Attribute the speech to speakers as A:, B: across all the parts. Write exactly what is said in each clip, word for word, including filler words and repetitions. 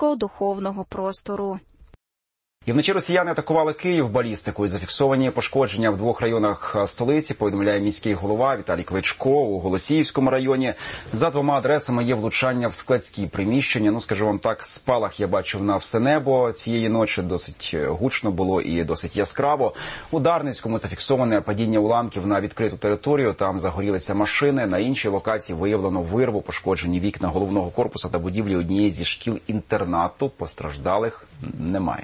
A: фізично-духовного простору.
B: І вночі росіяни атакували Київ балістикою. Зафіксовані пошкодження в двох районах столиці, повідомляє міський голова Віталій Кличко. У Голосіївському районі за двома адресами є влучання в складські приміщення. Ну, скажу вам так, спалах я бачив на все небо цієї ночі. Досить гучно було і досить яскраво. У Дарницькому зафіксоване падіння уламків на відкриту територію. Там загорілися машини. На іншій локації виявлено вирву, пошкоджені вікна головного корпусу та будівлі однієї зі шкіл-інтернату. Постраждалих немає.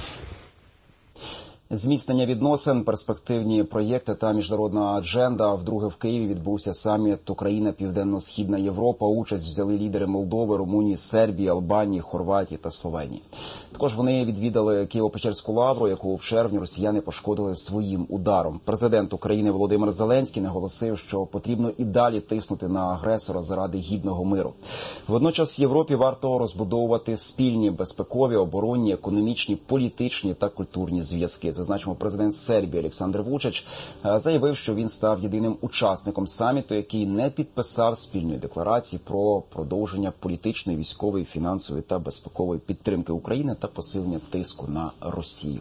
B: Зміцнення відносин, перспективні проєкти та міжнародна адженда. Вдруге в Києві відбувся саміт Україна, Південно-Східна Європа. Участь взяли лідери Молдови, Румунії, Сербії, Албанії, Хорватії та Словенії. Також вони відвідали Києво-Печерську лавру, яку в червні росіяни пошкодили своїм ударом. Президент України Володимир Зеленський наголосив, що потрібно і далі тиснути на агресора заради гідного миру. Водночас Європі варто розбудовувати спільні безпекові, оборонні, економічні, політичні та культурні зв'язки. Зазначимо, президент Сербії Олександр Вучич заявив, що він став єдиним учасником саміту, який не підписав спільної декларації про продовження політичної, військової, фінансової та безпекової підтримки України та посилення тиску на Росію.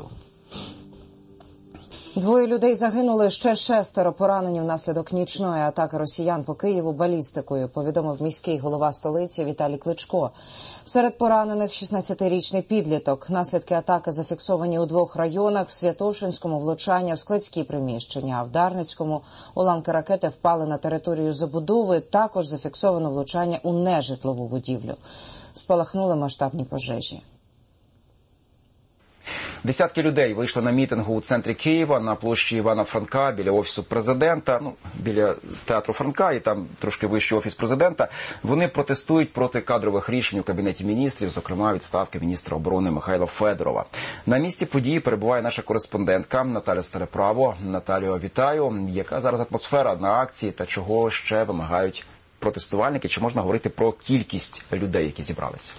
C: Двоє людей загинули, ще шестеро поранені внаслідок нічної атаки росіян по Києву балістикою, повідомив міський голова столиці Віталій Кличко. Серед поранених шістнадцятирічний підліток. Наслідки атаки зафіксовані у двох районах: Святошинському влучання в складські приміщення, а в Дарницькому уламки ракети впали на територію забудови. Також зафіксовано влучання у нежитлову будівлю. Спалахнули масштабні пожежі.
B: Десятки людей вийшли на мітингу у центрі Києва на площі Івана Франка біля Офісу Президента, ну, біля Театру Франка і там трошки вищий Офіс Президента. Вони протестують проти кадрових рішень у Кабінеті міністрів, зокрема відставки міністра оборони Михайла Федорова. На місці події перебуває наша кореспондентка Наталя Стелеправо. Наталію, вітаю. Яка зараз атмосфера на акції та чого ще вимагають протестувальники? Чи можна говорити про кількість людей, які зібралися?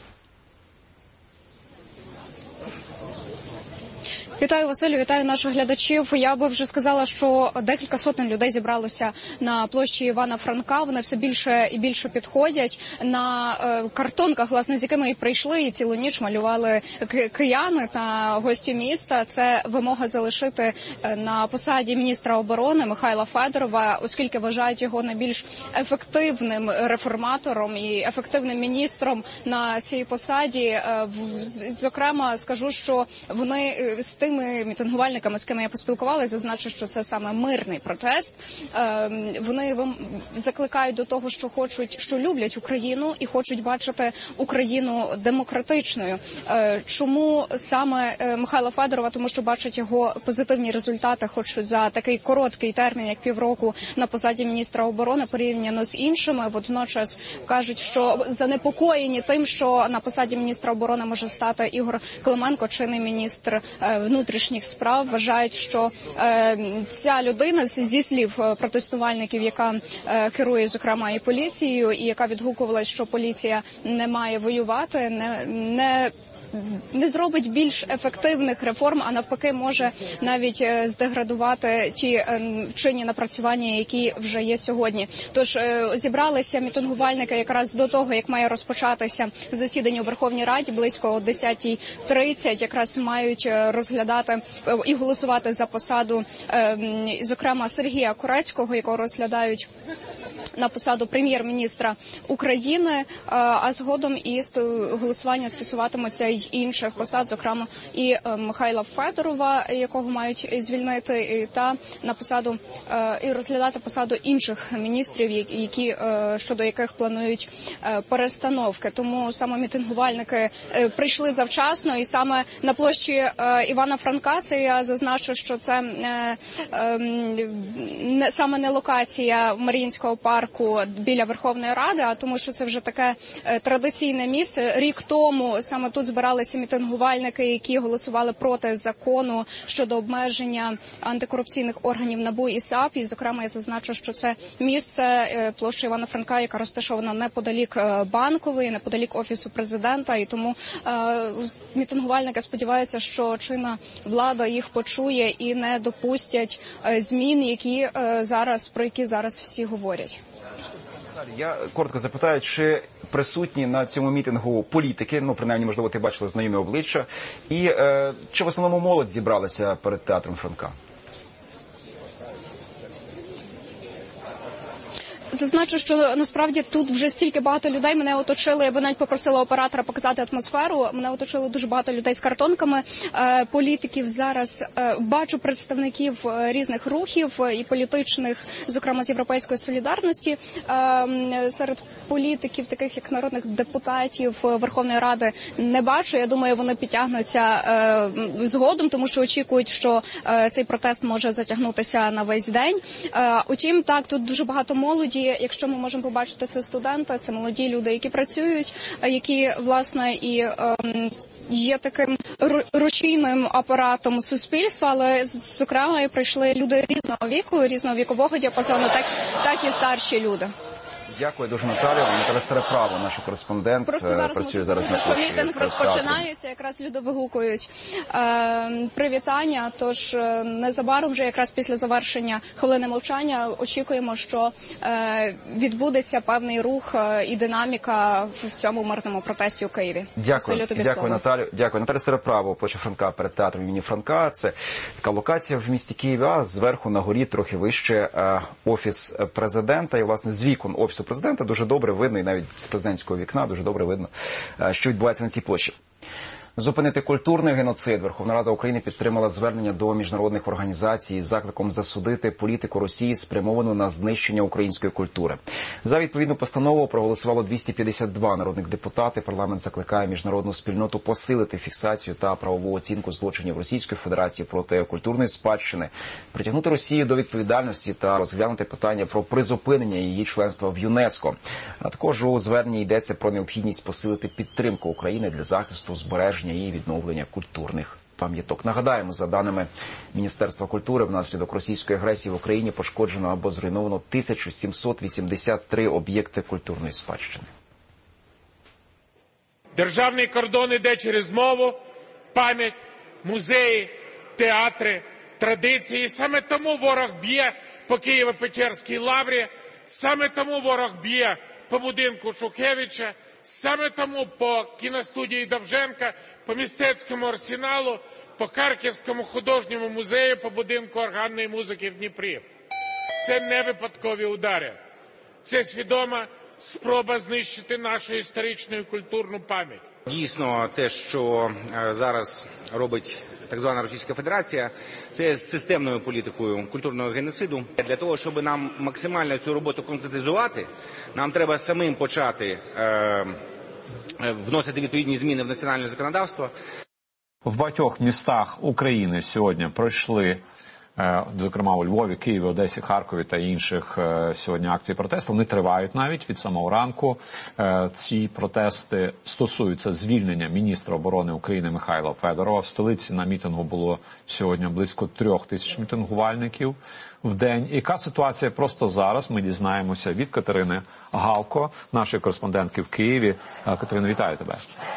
D: Вітаю, Василю, вітаю наших глядачів. Я би вже сказала, що декілька сотень людей зібралося на площі Івана Франка. Вони все більше і більше підходять. На е, картонках, власне, з якими і прийшли, і цілу ніч малювали кияни та гості міста. Це вимога залишити на посаді міністра оборони Михайла Федорова, оскільки вважають його найбільш ефективним реформатором і ефективним міністром на цій посаді. Е, зокрема, скажу, що вони з тим, тими мітингувальниками, з ким я поспілкувалася, зазначу, що це саме мирний протест. Вони закликають до того, що хочуть, що люблять Україну і хочуть бачити Україну демократичною. Чому саме Михайла Федорова? Тому що бачать його позитивні результати, хоч за такий короткий термін, як півроку на посаді міністра оборони, порівняно з іншими. Водночас кажуть, що занепокоєні тим, що на посаді міністра оборони може стати Ігор Клименко, чинний міністр внутрішніх справ. Вважають, що е, ця людина, зі слів протестувальників, яка е, керує, зокрема, і поліцією, і яка відгукувалась, що поліція не має воювати, не, не не зробить більш ефективних реформ, а навпаки може навіть здеградувати ті чинні напрацювання, які вже є сьогодні. Тож зібралися мітингувальники якраз до того, як має розпочатися засідання у Верховній Раді, близько о десятій тридцять, якраз мають розглядати і голосувати за посаду, зокрема, Сергія Корецького, якого розглядають на посаду прем'єр-міністра України, а згодом і голосування стосуватиметься й інших посад, зокрема і Михайла Федорова, якого мають звільнити, та на посаду і розглядати посаду інших міністрів, які щодо яких планують перестановки. Тому саме мітингувальники прийшли завчасно, і саме на площі Івана Франка, це я зазначу, що це не саме не локація Маріїнського парку біля Верховної Ради, а тому, що це вже таке традиційне місце. Рік тому саме тут збиралися мітингувальники, які голосували проти закону щодо обмеження антикорупційних органів НАБУ і САП. І, зокрема, я зазначу, що це місце, площа Івана Франка, яка розташована неподалік Банкової, неподалік Офісу Президента. І тому е, мітингувальники сподіваються, що чинна влада їх почує і не допустять змін, які е, зараз, про які зараз всі говорять.
B: Я коротко запитаю, чи присутні на цьому мітингу політики, ну, принаймні, можливо, ти бачила знайомі обличчя. І е, чи в основному молодь зібралася перед театром Франка?
D: Зазначу, що насправді тут вже стільки багато людей, мене оточили, я би навіть попросила оператора показати атмосферу, мене оточили дуже багато людей з картонками, е, політиків зараз, е, бачу представників різних рухів і політичних, зокрема з Європейської солідарності, е, серед політиків, таких як народних депутатів Верховної Ради, не бачу, я думаю, вони підтягнуться е, згодом, тому що очікують, що е, цей протест може затягнутися на весь день. Е, утім, так, тут дуже багато молоді. Якщо ми можемо побачити, це студенти, це молоді люди, які працюють, які, власне, і ем, є таким рушійним апаратом суспільства, але, зокрема, і прийшли люди різного віку, різного вікового діапазону, так, так і старші люди.
B: Дякую дуже, Наталія. Наталя Стареправа, наш кореспондент,
D: Просто зараз
B: працює зараз на
D: що мітинг розпочинається, якраз люди вигукують е, привітання, тож е, незабаром, вже якраз після завершення хвилини мовчання, очікуємо, що е, відбудеться певний рух е, і динаміка в цьому мирному протесті у Києві.
B: Дякую, дякую, Наталію. Дякую, Наталя Стареправа, площа Франка перед театром імені Франка. Це така локація в місті Києві, а зверху на горі трохи вище е, офіс президента. І, власне, з вікон офісу президента дуже добре видно, і навіть з президентського вікна дуже добре видно, що відбувається на цій площі. Зупинити культурний геноцид. Верховна Рада України підтримала звернення до міжнародних організацій з закликом засудити політику Росії, спрямовану на знищення української культури. За відповідну постанову проголосувало двісті п'ятдесят два народних депутати. Парламент закликає міжнародну спільноту посилити фіксацію та правову оцінку злочинів Російської Федерації проти культурної спадщини, притягнути Росію до відповідальності та розглянути питання про призупинення її членства в ЮНЕСКО. А також у зверненні йдеться про необхідність посилити підтримку України для захисту, збереження і відновлення культурних пам'яток. Нагадаємо, за даними Міністерства культури, внаслідок російської агресії в Україні пошкоджено або зруйновано тисячу сімсот вісімдесят три об'єкти культурної спадщини.
E: Державний кордон іде через мову, пам'ять, музеї, театри, традиції. Саме тому ворог б'є по Києво-Печерській лаврі, саме тому ворог б'є по будинку Шухевича, саме тому по кіностудії Довженка, по мистецькому арсеналу, по Харківському художньому музею, по будинку органної музики в Дніпрі. Це не випадкові удари. Це свідома спроба знищити нашу історичну і культурну пам'ять.
F: Дійсно, те, що зараз робить так звана Російська Федерація, це системною політикою культурного геноциду. Для того, щоб нам максимально цю роботу конкретизувати, нам треба самим почати е, вносити відповідні зміни в національне законодавство.
G: В багатьох містах України сьогодні пройшли, зокрема у Львові, Києві, Одесі, Харкові та інших сьогодні акцій протесту. Вони тривають навіть від самого ранку. Ці протести стосуються звільнення міністра оборони України Михайла Федорова. В столиці на мітингу було сьогодні близько трьох тисяч мітингувальників в день. Яка ситуація просто зараз? Ми дізнаємося від Катерини Галко, нашої кореспондентки в Києві. Катерина, вітаю тебе.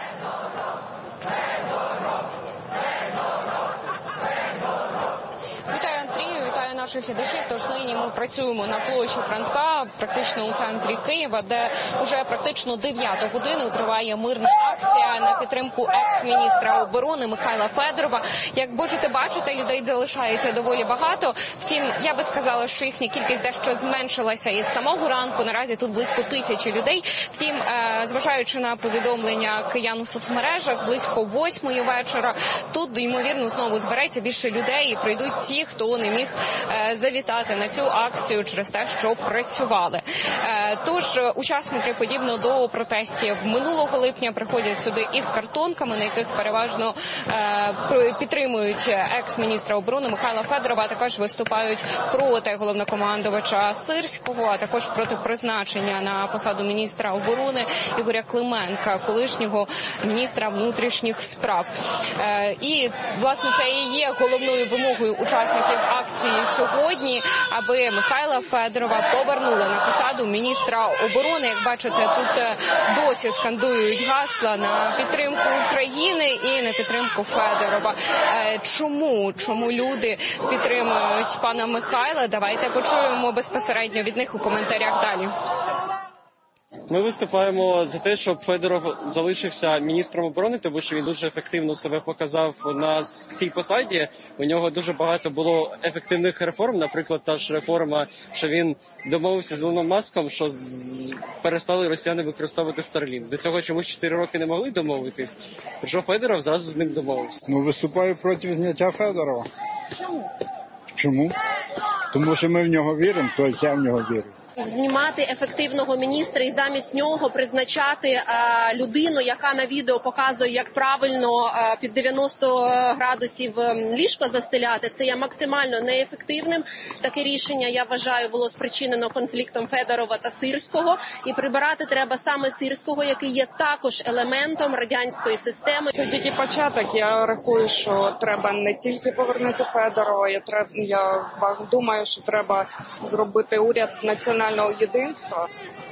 H: Наших глядачів, тож нині ми працюємо на площі Франка, практично у центрі Києва, де вже практично дев'яту годину триває мирна акція на підтримку екс-міністра оборони Михайла Федорова. Як можете бачити, людей залишається доволі багато. Втім, я би сказала, що їхня кількість дещо зменшилася із самого ранку. Наразі тут близько тисячі людей. Втім, зважаючи на повідомлення киян у соцмережах, близько восьмої вечора тут, ймовірно, знову збереться більше людей і прийдуть ті, хто не міг завітати на цю акцію через те, що працювали. Тож учасники, подібно до протестів минулого липня, приходять сюди із картонками, на яких переважно підтримують екс-міністра оборони Михайла Федорова, а також виступають проти головнокомандувача Сирського, а також проти призначення на посаду міністра оборони Ігоря Клименка, колишнього міністра внутрішніх справ. І, власне, це і є головною вимогою учасників акції сьогодні, аби Михайла Федорова повернули на посаду міністра оборони. Як бачите, тут досі скандують гасла на підтримку України і на підтримку Федорова. Чому? Чому люди підтримують пана Михайла? Давайте почуємо безпосередньо від них у коментарях далі.
I: Ми виступаємо за те, щоб Федоров залишився міністром оборони, тому що він дуже ефективно себе показав на цій посаді. У нього дуже багато було ефективних реформ, наприклад, та ж реформа, що він домовився з Ілоном Маском, що з... перестали росіяни використовувати Starlink. До цього чомусь чотири роки не могли домовитись, що Федоров зразу з ним домовився.
J: Ну, виступаю проти зняття Федорова.
K: Чому?
J: Чому? Тому що ми в нього віримо, тобто я в нього вірю.
K: Знімати ефективного міністра і замість нього призначати е, людину, яка на відео показує, як правильно е, під дев'яносто градусів ліжко застеляти, це є максимально неефективним. Таке рішення, я вважаю, було спричинено конфліктом Федорова та Сирського. І прибирати треба саме Сирського, який є також елементом радянської системи.
L: Це тільки початок. Я рахую, що треба не тільки повернути Федорова, я, треб, я думаю, що треба зробити уряд національного єдинства.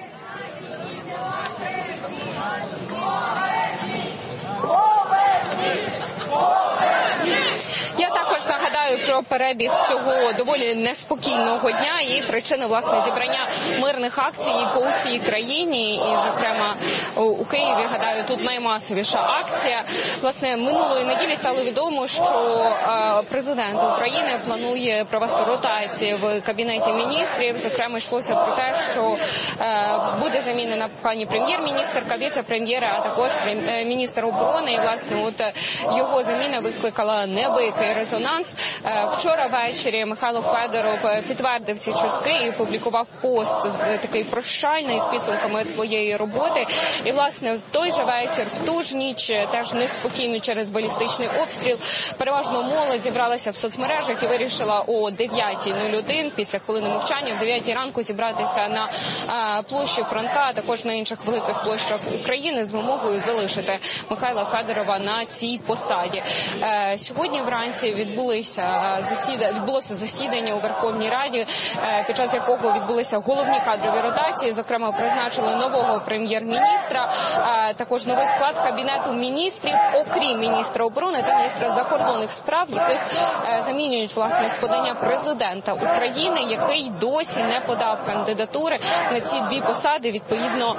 H: Я також нагадаю про перебіг цього доволі неспокійного дня і причини, власне, зібрання мирних акцій по усій країні. І, зокрема, у Києві, гадаю, тут наймасовіша акція. Власне, минулої неділі стало відомо, що президент України планує провести ротації в Кабінеті міністрів. Зокрема, йшлося про те, що буде замінена пані прем'єр-міністерка, віце-прем'єра, а також міністр оборони. І, власне, от його заміна викликала неабиякий резонанс. Вчора ввечері Михайло Федоров підтвердив ці чутки і публікував пост такий прощальний з підсумками своєї роботи. І, власне, в той же вечір, в ту ж ніч, теж неспокійно через балістичний обстріл, переважно молодь зібралася в соцмережах і вирішила о дев'ятій нуль один після хвилини мовчання в дев'ятій ранку зібратися на площі Франка, а також на інших великих площах України з вимогою залишити Михайла Федорова на цій посаді. Сьогодні вранці відбулися засіда... відбулося засідання у Верховній Раді, під час якого відбулися головні кадрові ротації. Зокрема, призначили нового прем'єр-міністра, також новий склад Кабінету міністрів, окрім міністра оборони та міністра закордонних справ, яких замінюють, власне, з подання президента України, який досі не подав кандидатури на ці дві посади. Відповідно,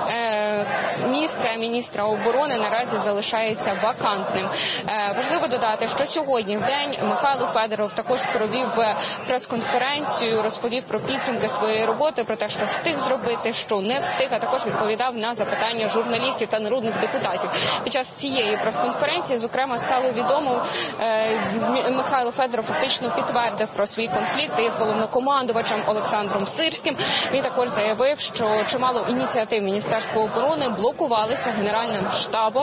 H: місце міністра оборони наразі залишається вакантним. Важливо додати, що сьогодні в день Михайло Федоров також провів прес-конференцію, розповів про підсумки своєї роботи, про те, що встиг зробити, що не встиг, а також відповідав на запитання журналістів та народних депутатів. Під час цієї прес-конференції, зокрема, стало відомо, Михайло Федоров фактично підтвердив про свій конфлікт із головнокомандувачем Олександром Сирським. Він також заявив, що чимало ініціатив Міністерства оборони блокувалися Генеральним штабом.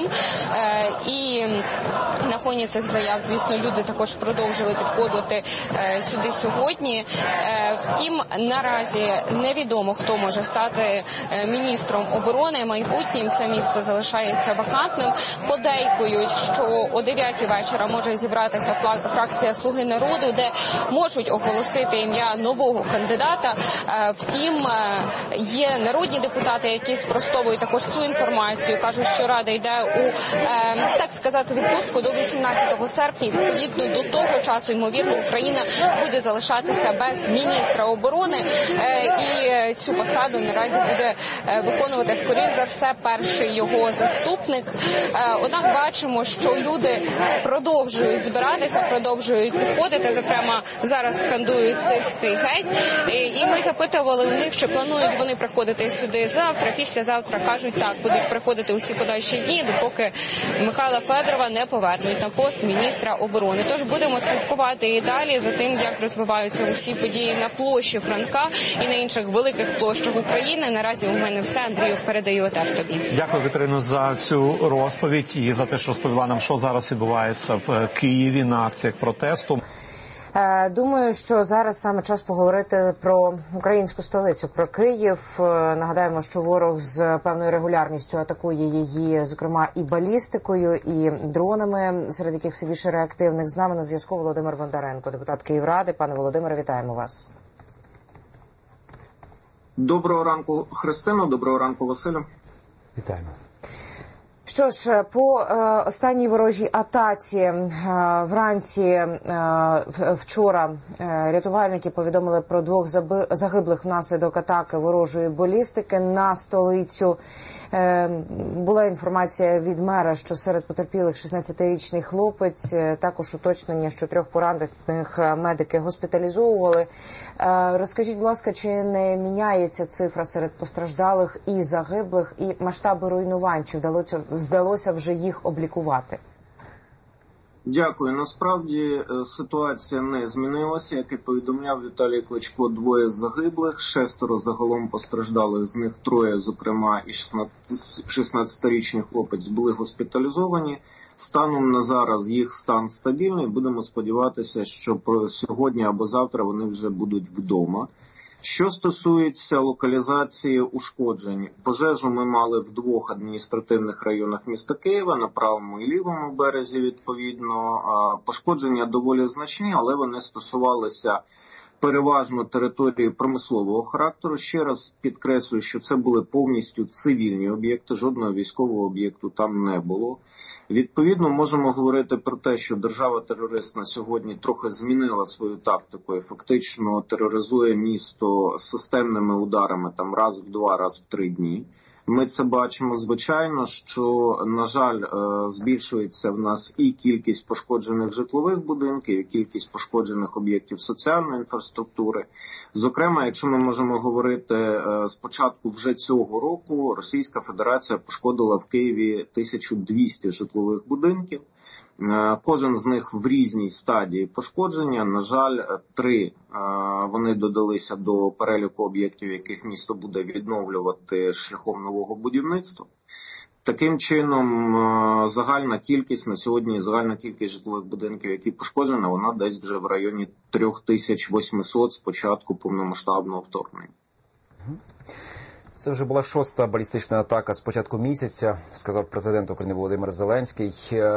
H: І на фоні цих заяв, звісно, люди також продовжили підходити е, сюди сьогодні. Е, втім, наразі невідомо, хто може стати е, міністром оборони майбутнім. Це місце залишається вакантним. Подейкують, що о дев'ятій вечора може зібратися фракція «Слуги народу», де можуть оголосити ім'я нового кандидата. Е, втім, е, є народні депутати, які спростовують також цю інформацію. Кажуть, що Рада йде у, е, так сказати, відпустку до вісімнадцятого серпня. Відповідно до того часу, ймовірно, Україна буде залишатися без міністра оборони, і цю посаду наразі буде виконувати, скоріш за все, перший його заступник. Однак бачимо, що люди продовжують збиратися, продовжують підходити. Зокрема, зараз скандують «Сирський геть». І ми запитували у них, чи планують вони приходити сюди завтра, післязавтра. Кажуть, так, будуть приходити усі подальші дні, допоки Михайла Федорова не повернуть на пост міністра оборони. Тож будемо слідкувати і далі за тим, як розвиваються усі події на площі Франка і на інших великих площах України. Наразі у мене все. Андрію, передаю етер тобі.
G: Дякую, Катерино, за цю розповідь і за те, що розповіла нам, що зараз відбувається в Києві на акціях протесту.
C: Думаю, що зараз саме час поговорити про українську столицю, про Київ. Нагадаємо, що ворог з певною регулярністю атакує її, зокрема, і балістикою, і дронами, серед яких все більше реактивних. З нами на зв'язку Володимир Бондаренко, депутат Київради. Пане Володимире, вітаємо вас.
M: Доброго ранку, Христино. Доброго ранку, Василю.
G: Вітаємо.
C: Що ж, по е, останній ворожій атаці е, вранці е, вчора е, рятувальники повідомили про двох заби, загиблих внаслідок атаки ворожої балістики на столицю. Е, була інформація від мера, що серед потерпілих шістнадцятирічний хлопець, е, також уточнення, що трьох поранених медики госпіталізовували. Е, розкажіть, будь ласка, чи не міняється цифра серед постраждалих і загиблих, і масштаби руйнувань, чи вдалося, вдалося вже їх облікувати?
M: Дякую. Насправді ситуація не змінилася. Як і повідомляв Віталій Кличко, двоє загиблих, шестеро загалом постраждалих, з них троє, зокрема і шістнадцятирічний хлопець, були госпіталізовані. Станом на зараз їх стан стабільний. Будемо сподіватися, що сьогодні або завтра вони вже будуть вдома. Що стосується локалізації ушкоджень, пожежу ми мали в двох адміністративних районах міста Києва, на правому і лівому березі відповідно. Пошкодження доволі значні, але вони стосувалися переважно території промислового характеру. Ще раз підкреслюю, що це були повністю цивільні об'єкти, жодного військового об'єкту там не було. Відповідно, можемо говорити про те, що держава-терорист на сьогодні трохи змінила свою тактику і фактично тероризує місто системними ударами там раз в два, раз в три дні. Ми це бачимо. Звичайно, що, на жаль, збільшується в нас і кількість пошкоджених житлових будинків, і кількість пошкоджених об'єктів соціальної інфраструктури. Зокрема, якщо ми можемо говорити, з початку вже цього року Російська Федерація пошкодила в Києві тисячу двісті житлових будинків. Кожен з них в різній стадії пошкодження. На жаль, три вони додалися до переліку об'єктів, яких місто буде відновлювати шляхом нового будівництва. Таким чином, загальна кількість на сьогодні, загальна кількість житлових будинків, які пошкоджені, вона десь вже в районі три тисячі вісімсот з початку повномасштабного вторгнення.
B: Це вже була шоста балістична атака з початку місяця, сказав президент України Володимир Зеленський.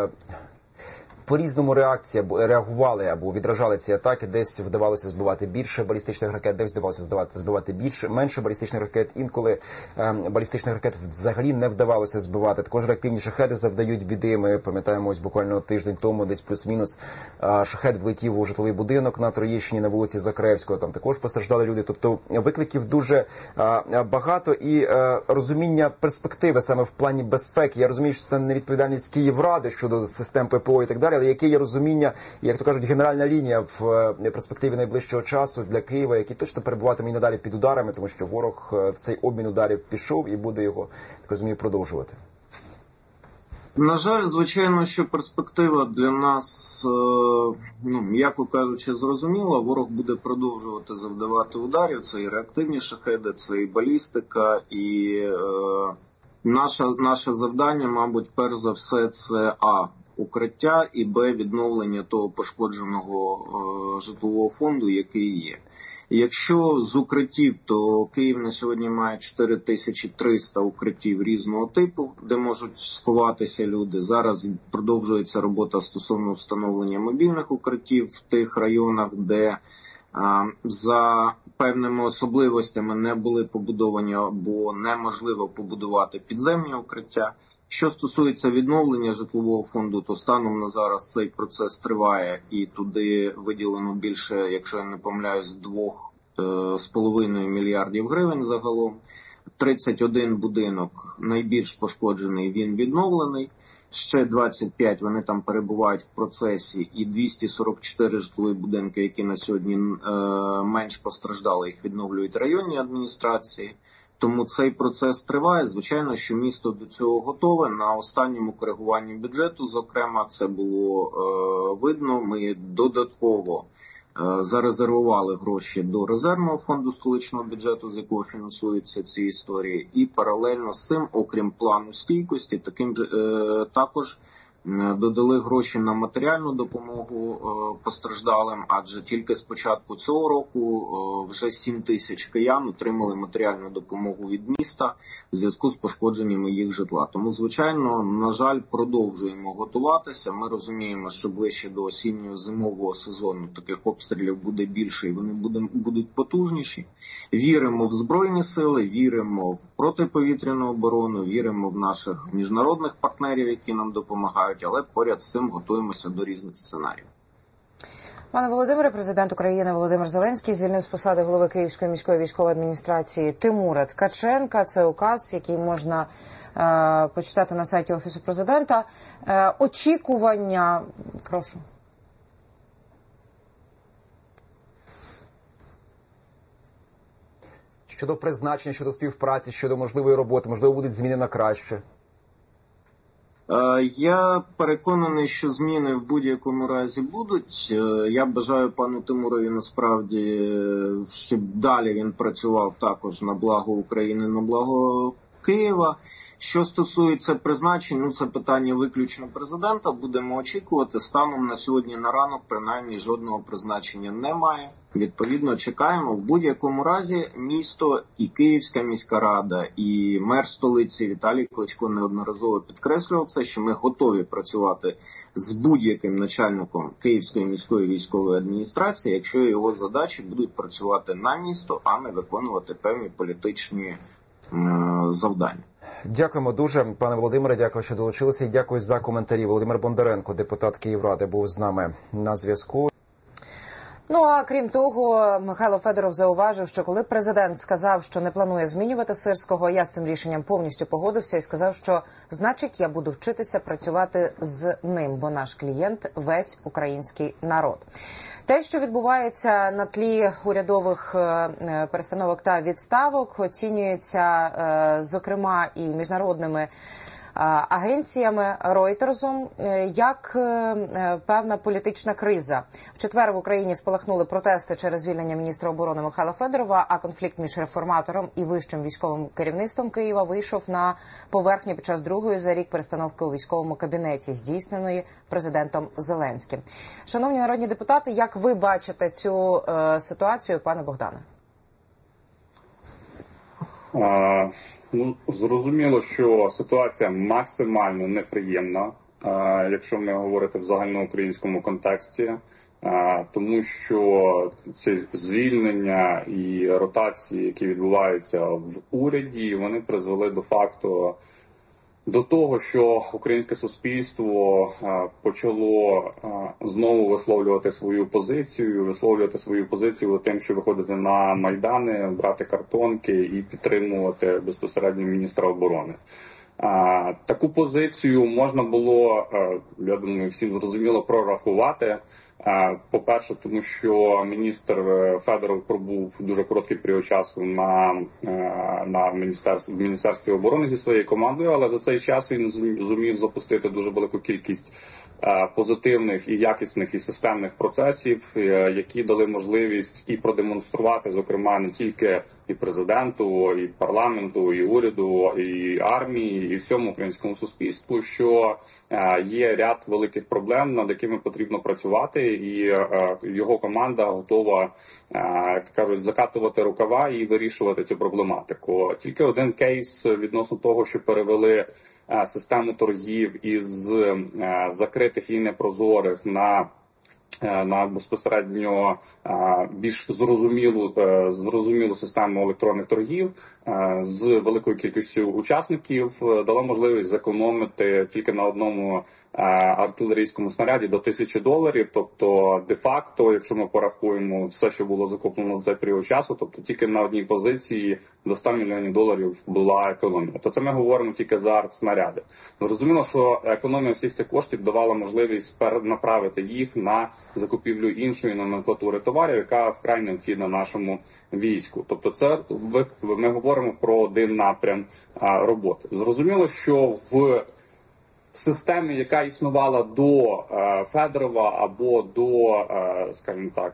B: По-різному реакція, реагували або відражали ці атаки. Десь вдавалося збивати більше балістичних ракет, десь вдавалося збивати, збивати більше, менше балістичних ракет. Інколи е, балістичних ракет взагалі не вдавалося збивати. Також реактивні шахеди завдають біди. Ми пам'ятаємо, ось буквально тиждень тому, десь плюс-мінус, е, шахед влетів у житловий будинок на Троєщині на вулиці Закревського. Там також постраждали люди. Тобто викликів дуже е, багато і е, розуміння перспективи саме в плані безпеки. Я розумію, що це не відповідальність Київради щодо систем ППО і так далі, але яке є розуміння, як то кажуть, генеральна лінія в перспективі найближчого часу для Києва, який точно перебуватиме і надалі під ударами, тому що ворог в цей обмін ударів пішов і буде його, так розумію, продовжувати?
M: На жаль, звичайно, що перспектива для нас, ну, м'яко кажучи, зрозуміла. Ворог буде продовжувати завдавати ударів. Це і реактивні шахеди, це і балістика, і е, наше, наше завдання, мабуть, перш за все, це а. укриття, і б. відновлення того пошкодженого е, житлового фонду, який є. Якщо з укриттів, то Київ на сьогодні має чотири тисячі триста укриттів різного типу, де можуть сховатися люди. Зараз продовжується робота стосовно встановлення мобільних укриттів в тих районах, де е, за певними особливостями не були побудовані або неможливо побудувати підземні укриття. Що стосується відновлення житлового фонду, то станом на зараз цей процес триває і туди виділено більше, якщо я не помиляюсь, двох з половиною мільярдів гривень загалом. тридцять один будинок найбільш пошкоджений, він відновлений. Ще двадцять п'ять вони там перебувають в процесі, і двісті сорок чотири житлові будинки, які на сьогодні е, менш постраждали, їх відновлюють районні адміністрації. Тому цей процес триває. Звичайно, що місто до цього готове. На останньому коригуванні бюджету, зокрема, це було е, видно. Ми додатково е, зарезервували гроші до резервного фонду столичного бюджету, з якого фінансуються ці історії. І паралельно з цим, окрім плану стійкості, таким же, е, також додали гроші на матеріальну допомогу постраждалим, адже тільки з початку цього року вже сім тисяч киян отримали матеріальну допомогу від міста в зв'язку з пошкодженнями їх житла. Тому, звичайно, на жаль, продовжуємо готуватися. Ми розуміємо, що ближче до осінньо-зимового сезону таких обстрілів буде більше і вони будуть потужніші. Віримо в Збройні сили, віримо в протиповітряну оборону, віримо в наших міжнародних партнерів, які нам допомагають, але поряд з цим готуємося до різних сценаріїв.
C: Пане Володимире, президент України Володимир Зеленський звільнив з посади голови Київської міської військової адміністрації Тимура Ткаченка. Це указ, який можна е, почитати на сайті Офісу президента. Е, очікування... Прошу.
B: Щодо призначення, щодо співпраці, щодо можливої роботи, можливо, будуть зміни на краще?
M: Я переконаний, що зміни в будь-якому разі будуть. Я бажаю пану Тимурові насправді, щоб далі він працював також на благо України, на благо Києва. Що стосується призначень, ну це питання виключно президента, будемо очікувати. Станом на сьогодні на ранок, принаймні, жодного призначення немає. Відповідно, чекаємо. В будь-якому разі місто і Київська міська рада, і мер столиці Віталій Кличко неодноразово підкреслював це, що ми готові працювати з будь-яким начальником Київської міської військової адміністрації, якщо його задачі будуть працювати на місто, а не виконувати певні політичні е- завдання.
B: Дякуємо дуже, пане Володимире, дякую, що долучилися, і дякую за коментарі. Володимир Бондаренко, депутат Київради, був з нами на зв'язку.
C: Ну, а крім того, Михайло Федоров зауважив, що коли президент сказав, що не планує змінювати Сирського, я з цим рішенням повністю погодився і сказав, що значить я буду вчитися працювати з ним, бо наш клієнт – весь український народ. Те, що відбувається на тлі урядових перестановок та відставок, оцінюється, зокрема, і міжнародними агенціями Ройтерсом як певна політична криза. В четвер в Україні спалахнули протести через звільнення міністра оборони Михайла Федорова, а конфлікт між реформатором і вищим військовим керівництвом Києва вийшов на поверхню під час другої за рік перестановки у військовому кабінеті, здійсненої президентом Зеленським. Шановні народні депутати, як ви бачите цю е, ситуацію, пане Богдане?
N: А... Ну, зрозуміло, що ситуація максимально неприємна, якщо ми говорити в загальноукраїнському контексті, тому що ці звільнення і ротації, які відбуваються в уряді, вони призвели до факту до того, що українське суспільство почало знову висловлювати свою позицію, висловлювати свою позицію тим, що виходити на майдани, брати картонки і підтримувати безпосередньо міністра оборони. Таку позицію можна було, я думаю, всім зрозуміло прорахувати. По-перше, тому що міністр Федоров пробув дуже короткий період часу на, на міністерстві, в Міністерстві оборони зі своєю командою, але за цей час він зумів запустити дуже велику кількість позитивних і якісних і системних процесів, які дали можливість і продемонструвати, зокрема, не тільки і президенту, і парламенту, і уряду, і армії, і всьому українському суспільству, що є ряд великих проблем, над якими потрібно працювати, і його команда готова, як кажуть, закатувати рукава і вирішувати цю проблематику. Тільки один кейс відносно того, що перевели систему торгів із закритих і непрозорих на на безпосередньо більш зрозумілу, зрозумілу систему електронних торгів з великою кількістю учасників дала можливість зекономити тільки на одному артилерійському снаряді до тисячі доларів. Тобто, де-факто, якщо ми порахуємо все, що було закуплено за цей період часу, тобто тільки на одній позиції до ста мільйонів доларів була економія. То це ми говоримо тільки за артснаряди. Зрозуміло, що економія всіх цих коштів давала можливість перенаправити їх на закупівлю іншої номенклатури товарів, яка вкрай необхідна нашому війську. Тобто це ми говоримо про один напрям роботи. Зрозуміло, що в системі, яка існувала до Федорова або до, скажімо так,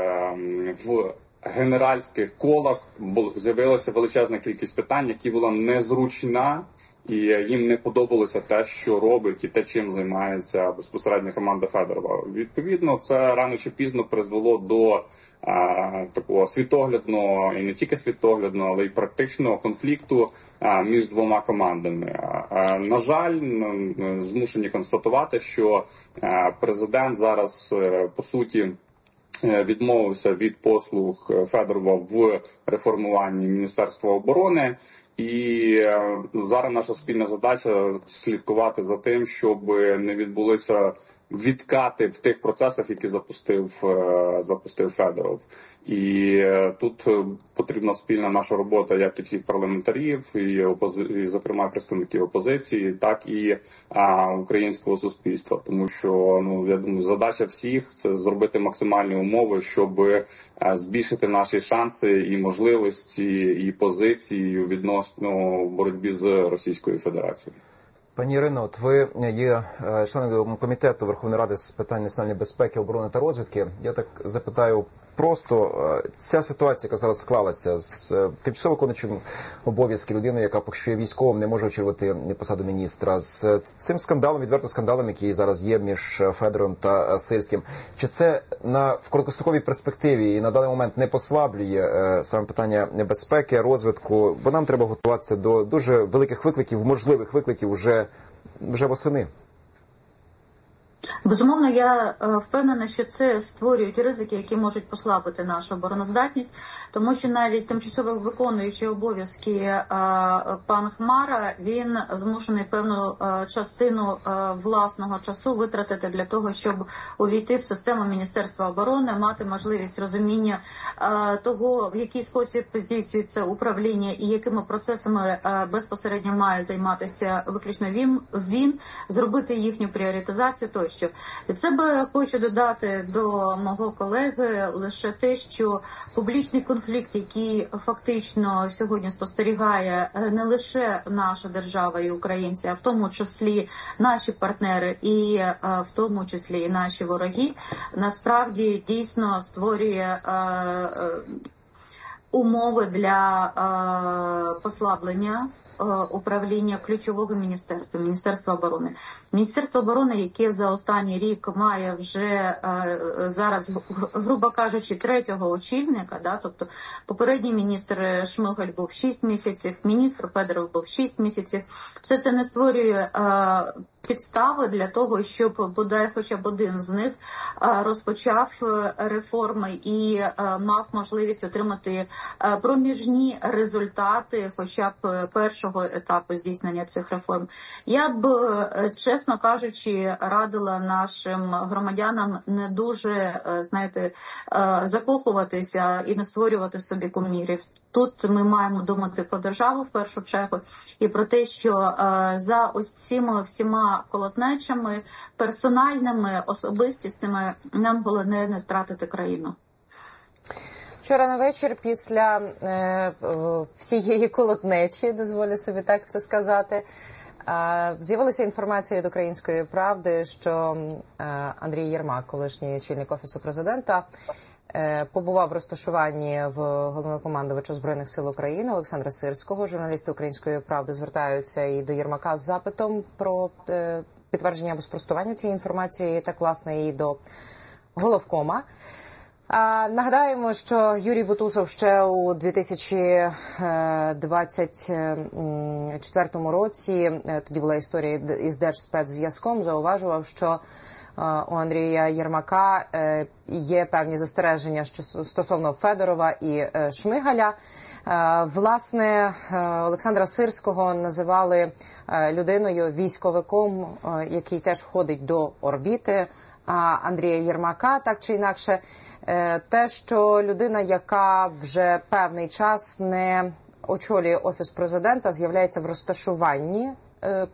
N: в генеральських колах з'явилася величезна кількість питань, які була незручна і їм не подобалося те, що робить і те, чим займається безпосередньо команда Федорова. Відповідно, це рано чи пізно призвело до а, такого світоглядного, і не тільки світоглядного, але й практичного конфлікту а, між двома командами. А, на жаль, змушені констатувати, що а, президент зараз, по суті, відмовився від послуг Федорова в реформуванні Міністерства оборони. І зараз наша спільна задача слідкувати за тим, щоб не відбулися відкати в тих процесах, які запустив, запустив Федоров. І тут потрібна спільна наша робота як і всіх парламентарів, і, опози... і зокрема представників опозиції, так і а, українського суспільства. Тому що, ну, я думаю, задача всіх – це зробити максимальні умови, щоб а, збільшити наші шанси і можливості, і позиції відносно боротьбі з Російською Федерацією.
B: Пані Ірино, от ви є членом комітету Верховної Ради з питань національної безпеки, оборони та розвідки. Я так запитаю просто, ця ситуація, яка зараз склалася з тимчасово виконуючим обов'язки людини, яка поки що є військовим, не може очолювати посаду міністра, з цим скандалом, відверто скандалом, який зараз є між Федоровим та Сирським, чи це на, в короткостроковій перспективі і на даний момент не послаблює саме питання безпеки, розвитку, бо нам треба готуватися до дуже великих викликів, можливих викликів уже, вже восени?
O: Безумовно, я впевнена, що це створюють ризики, які можуть послабити нашу обороноздатність, тому що навіть тимчасово виконуючий обов'язки пан Хмара, він змушений певну частину власного часу витратити для того, щоб увійти в систему Міністерства оборони, мати можливість розуміння того, в який спосіб здійснюється управління і якими процесами безпосередньо має займатися виключно він, він зробити їхню пріоритизацію тощо. Від себе хочу додати до мого колеги лише те, що публічний конфлікт, який фактично сьогодні спостерігає не лише наша держава і українці, а в тому числі наші партнери і в тому числі і наші вороги, насправді дійсно створює умови для послаблення управління ключового міністерства, Міністерства оборони. Міністерство оборони, яке за останній рік має вже е, зараз, грубо кажучи, третього очільника, да, тобто попередній міністр Шмигаль був шість місяців, міністр Федоров був шість місяців. Все це не створює е, підстави для того, щоб бодай хоча б один з них розпочав реформи і мав можливість отримати проміжні результати хоча б першого етапу здійснення цих реформ. Я б, чесно кажучи, радила нашим громадянам не дуже, знаєте, закохуватися і не створювати собі кумірів. Тут ми маємо думати про державу в першу чергу і про те, що за ось цими всіма колотнечами, персональними, особистісними, нам головне не втратити країну.
C: Вчора на вечір після е, всієї колотнечі, дозволю собі так це сказати, е, з'явилася інформація від «Української правди», що е, Андрій Єрмак, колишній очільник Офісу президента, е, побував в розташуванні в головнокомандувача Збройних сил України Олександра Сирського. Журналісти «Української правди» звертаються і до Єрмака з запитом про е, підтвердження або спростування цієї інформації, так, власне, і до головкома. А, нагадаємо, що Юрій Бутусов ще у дві тисячі двадцять четвертому році, тоді була історія із Держспецзв'язком, зауважував, що у Андрія Єрмака є певні застереження стосовно Федорова і Шмигаля. Власне, Олександра Сирського називали людиною, військовиком, який теж входить до орбіти Андрія Єрмака, так чи інакше. Те, що людина, яка вже певний час не очолює Офіс президента, з'являється в розташуванні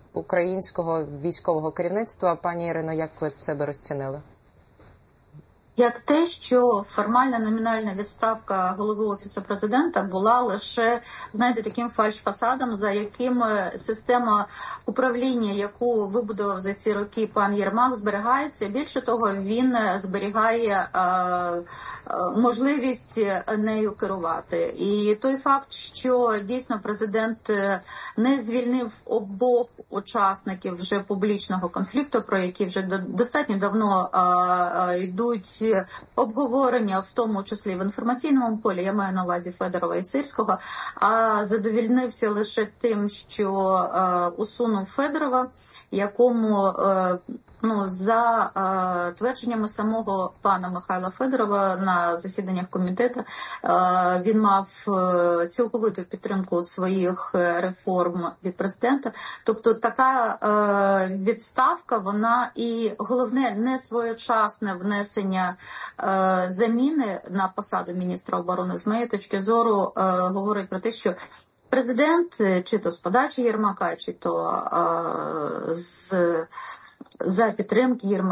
C: українського військового керівництва. Пані Ірино, як ви це би розцінили?
O: як те, що формальна номінальна відставка голови Офісу Президента була лише, знаєте, таким фальшфасадом, за яким система управління, яку вибудував за ці роки пан Єрмак, зберігається. Більше того, він зберігає е, е, можливість нею керувати. І той факт, що дійсно президент не звільнив обох учасників вже публічного конфлікту, про які вже достатньо давно е, е, йдуть обговорення, в тому числі в інформаційному полі, я маю на увазі Федорова і Сирського, а задовільнився лише тим, що е, усунув Федорова, якому, е, ну, за е, твердженнями самого пана Михайла Федорова на засіданнях комітету, е, він мав е, цілковиту підтримку своїх реформ від президента. Тобто така е, відставка, вона і головне не своєчасне внесення е, заміни на посаду міністра оборони, з моєї точки зору, е, говорить про те, що президент, чи то з подачі Єрмака, чи то е, з, за підтримки Єрмака,